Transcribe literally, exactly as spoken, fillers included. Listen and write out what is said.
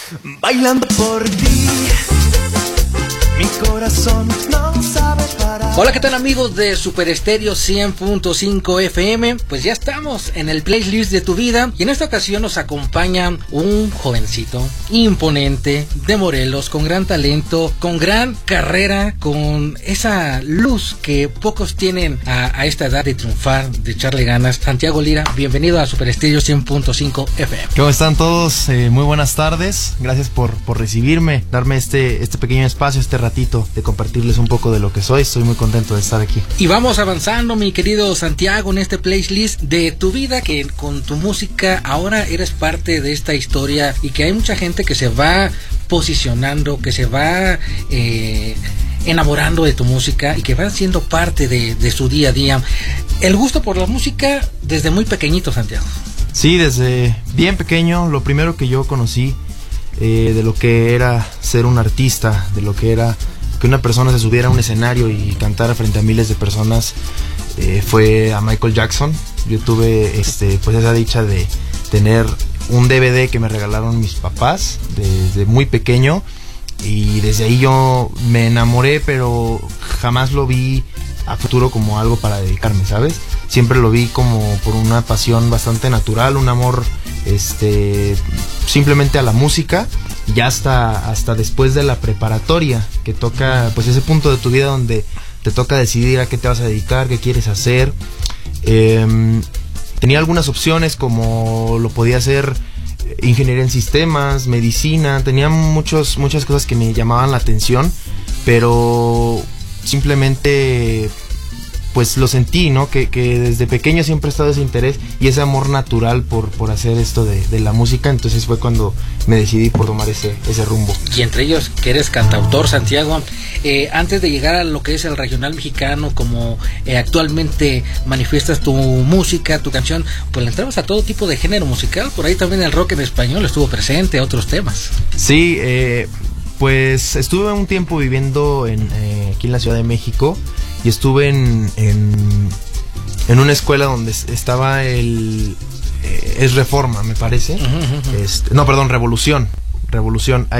Bailando por ti, mi corazón no sabe parar. Hola, ¿qué tal amigos de Super Estéreo cien punto cinco F M? Pues ya estamos en el playlist de tu vida y en esta ocasión nos acompaña un jovencito imponente de Morelos, con gran talento, con gran carrera, con esa luz que pocos tienen a, a esta edad de triunfar, de echarle ganas. Santiago Lira, bienvenido a Super Estéreo cien punto cinco F M. ¿Cómo están todos? Eh, muy buenas tardes, gracias por, por recibirme, darme este, este pequeño espacio, este ratito de compartirles un poco de lo que soy. Estoy muy contento de estar aquí. Y vamos avanzando, mi querido Santiago, en este playlist de tu vida, que con tu música ahora eres parte de esta historia y que hay mucha gente que se va posicionando, que se va eh, enamorando de tu música y que van siendo parte de, de su día a día. El gusto por la música desde muy pequeñito, Santiago. Sí, desde bien pequeño, lo primero que yo conocí eh, de lo que era ser un artista, de lo que era que una persona se subiera a un escenario y cantara frente a miles de personas, eh, fue a Michael Jackson. Yo tuve este, pues esa dicha de tener un D V D que me regalaron mis papás desde muy pequeño, y desde ahí yo me enamoré, pero jamás lo vi a futuro como algo para dedicarme, ¿sabes? Siempre lo vi como por una pasión bastante natural, un amor este simplemente a la música. Ya hasta, hasta después de la preparatoria, que toca pues ese punto de tu vida donde te toca decidir a qué te vas a dedicar, qué quieres hacer. Eh, tenía algunas opciones, como lo podía hacer ingeniería en sistemas, medicina. Tenía muchos, muchas cosas que me llamaban la atención, pero simplemente pues lo sentí, ¿no? Que, que desde pequeño siempre he estado ese interés y ese amor natural por, por hacer esto de, de la música. Entonces fue cuando me decidí por tomar ese, ese rumbo. Y entre ellos que eres cantautor, Santiago. Eh, antes de llegar a lo que es el regional mexicano, como eh, actualmente manifiestas tu música, tu canción, pues le entrabas a todo tipo de género musical. Por ahí también el rock en español estuvo presente, otros temas. Sí, eh, pues estuve un tiempo viviendo en, eh, aquí en la Ciudad de México. Y estuve en, en, en una escuela donde estaba el... Eh, es Reforma, me parece. Uh-huh, uh-huh. Este, no, perdón, Revolución. Revolución.